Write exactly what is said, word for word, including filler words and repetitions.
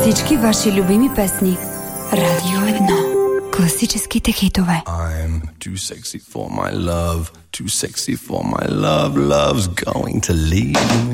всички ваши любими песни. Радио едно. Класическите хитове. I'm too sexy for my love, too sexy for my love, love's going to leave me.